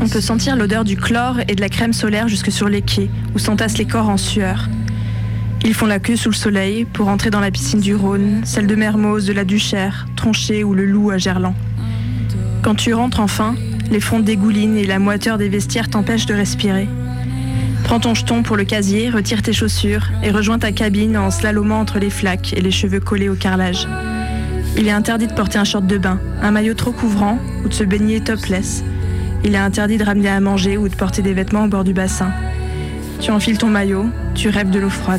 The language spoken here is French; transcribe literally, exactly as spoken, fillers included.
On peut sentir l'odeur du chlore et de la crème solaire jusque sur les quais, où s'entassent les corps en sueur. Ils font la queue sous le soleil pour entrer dans la piscine du Rhône, celle de Mermoz, de la Duchère, Tronchet ou le Loup à Gerland. Quand tu rentres enfin, les fronts dégoulinent et la moiteur des vestiaires t'empêche de respirer. Prends ton jeton pour le casier, retire tes chaussures et rejoins ta cabine en slalomant entre les flaques et les cheveux collés au carrelage. Il est interdit de porter un short de bain, un maillot trop couvrant ou de se baigner topless. Il est interdit de ramener à manger ou de porter des vêtements au bord du bassin. Tu enfiles ton maillot, tu rêves de l'eau froide.